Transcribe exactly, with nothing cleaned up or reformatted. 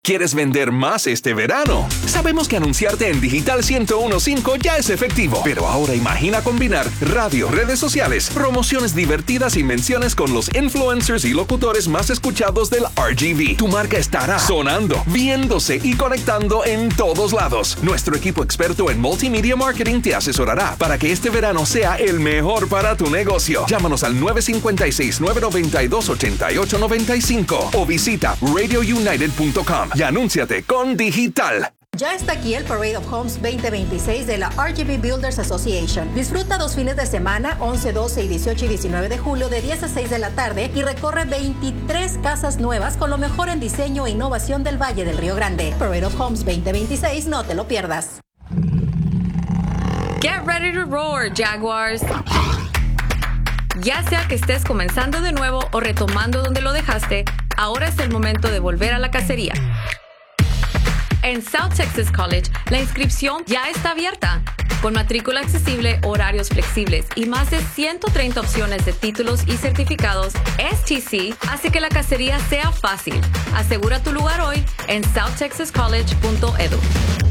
¿Quieres vender más este verano? Sabemos que anunciarte en Digital ciento uno punto cinco ya es efectivo, pero ahora imagina combinar radio, redes sociales, promociones divertidas y menciones con los influencers y locutores más escuchados del R G V. Tu marca estará sonando, viéndose y conectando en todos lados. Nuestro equipo experto en multimedia marketing te asesorará para que este verano sea el mejor para tu negocio. Llámanos al nueve cinco seis, nueve nueve dos, ocho ocho nueve cinco o visita radio united punto com. Y anúnciate con Digital. Ya está aquí el Parade of Homes veinte veintiséis de la R G V Builders Association. Disfruta dos fines de semana, once, doce, dieciocho y diecinueve de julio de diez a seis de la tarde y recorre veintitrés casas nuevas con lo mejor en diseño e innovación del Valle del Río Grande. Parade of Homes veinte veintiséis, no te lo pierdas. Get ready to roar, Jaguars. Ya sea que estés comenzando de nuevo o retomando donde lo dejaste, ahora es el momento de volver a la cacería. En South Texas College, la inscripción ya está abierta. Con matrícula accesible, horarios flexibles y más de ciento treinta opciones de títulos y certificados, S T C hace que la cacería sea fácil. Asegura tu lugar hoy en south texas college punto edu.